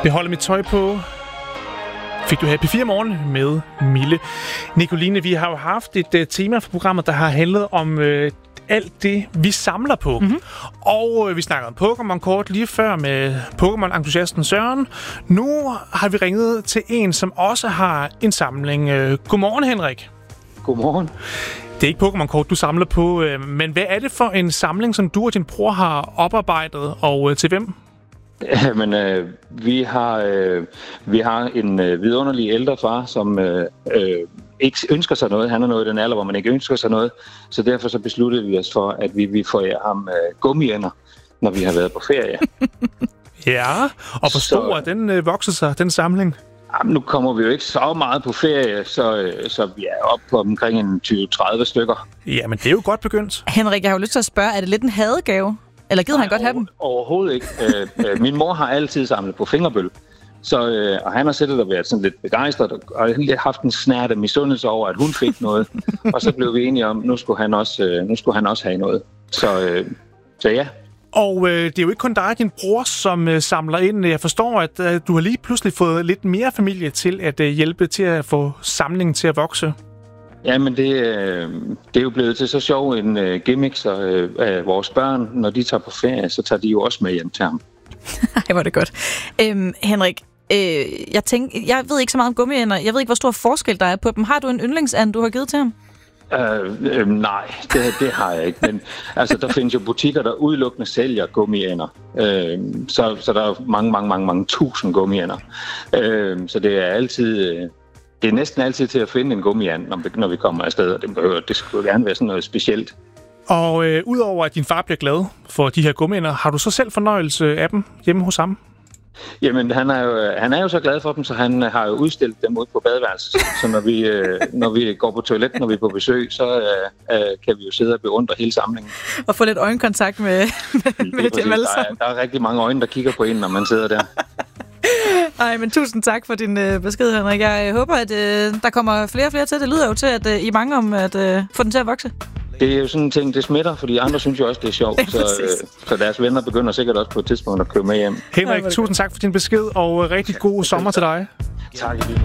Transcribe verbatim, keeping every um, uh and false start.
Beholder mit tøj på. Fik du her P fire Morgen med Mille. Nicoline, vi har jo haft et uh, tema for programmet, der har handlet om uh, alt det, vi samler på. Mm-hmm. Og uh, vi snakkede om Pokémon-kort lige før med Pokémon-entusiasten Søren. Nu har vi ringet til en, som også har en samling. Uh, godmorgen, Henrik. Godmorgen. Det er ikke Pokémon-kort, du samler på, uh, men hvad er det for en samling, som du og din bror har oparbejdet, og uh, til hvem? Men øh, vi har øh, vi har en øh, vidunderlig ældre far, som øh, øh, ikke ønsker sig noget. Han er noget i den alder, hvor man ikke ønsker sig noget. Så derfor så besluttede vi os for, at vi vi forærer ham øh, gummiænder, når vi har været på ferie. Ja, og hvor stor er den øh, vokset sig, den samling? Jamen, nu kommer vi jo ikke så meget på ferie, så, øh, så vi er oppe på omkring en tyve til tredive stykker. Ja, men det er jo godt begyndt. Henrik, jeg har jo lyst til at spørge, er det lidt en hadegave? Eller gider han godt have dem? Overhovedet ikke. øh, øh, min mor har altid samlet på fingerbøl, så, øh, og han har siddet og været sådan lidt begejstret, og har haft en snært af misundelse over, at hun fik noget. Og så blev vi enige om, nu skulle han også, øh, nu skulle han også have noget. Så, øh, så ja. Og øh, det er jo ikke kun dig og din bror, som øh, samler ind. Jeg forstår, at øh, du har lige pludselig fået lidt mere familie til at øh, hjælpe til at få samlingen til at vokse. Ja, men det, øh, det er jo blevet til så sjov en øh, gimmick, så øh, øh, vores børn, når de tager på ferie, så tager de jo også med hjem til ham. Ej, hvor er det godt. Øhm, Henrik, øh, jeg, tænker, jeg ved ikke så meget om gummiænder. Jeg ved ikke, hvor stor forskel der er på dem. Har du en yndlingsand, du har givet til ham? Øh, øh, nej, det, det har jeg ikke. Men altså, der findes jo butikker, der udelukkende sælger gummiænder. Øh, så, så der er mange, mange, mange, mange tusind gummiænder. Øh, så det er altid... Øh, Det er næsten altid til at finde en gummiand, når vi, når vi kommer afsted, og det, behøver, det skulle gerne være sådan noget specielt. Og øh, udover at din far bliver glad for de her gummiænder, har du så selv fornøjelse af dem hjemme hos ham? Jamen, han er jo, han er jo så glad for dem, så han har jo udstillet dem ude på badeværelset. Så når vi, øh, når vi går på toilet, når vi er på besøg, så øh, kan vi jo sidde og beundre hele samlingen. Og få lidt øjenkontakt med, med, med dem alle sammen. Der er, der er rigtig mange øjne, der kigger på en, når man sidder der. Ej, men tusind tak for din øh, besked, Henrik. Jeg håber, at øh, der kommer flere og flere til. Det lyder jo til, at øh, I er mange om at øh, få den til at vokse. Det er jo sådan en ting, det smitter, fordi andre synes jo også, det er sjovt. Ja, så, øh, så deres venner begynder sikkert også på et tidspunkt at køre med hjem. Henrik, tusind tak for din besked, og rigtig god sommer til dig. Tak i lige måde.